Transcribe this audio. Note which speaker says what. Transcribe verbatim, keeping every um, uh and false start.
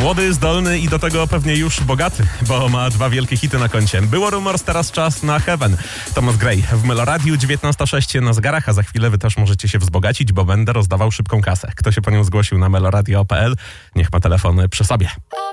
Speaker 1: Młody, zdolny i do tego pewnie już bogaty, bo ma dwa wielkie hity na koncie. Było Rumors, teraz czas na Heaven. Thomas Gray w Meloradiu dziewiętnasta sześć na zegarach, a za chwilę wy też możecie się wzbogacić, bo będę rozdawał szybką kasę. Kto się po nią zgłosił na meloradio kropka p l, niech ma telefon przy sobie.